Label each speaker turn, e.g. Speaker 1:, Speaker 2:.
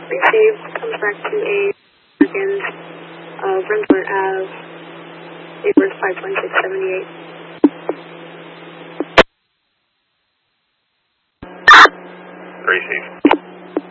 Speaker 1: Received. Comes back to a second Rensselaer Ave, Neighbors 52678.
Speaker 2: Received.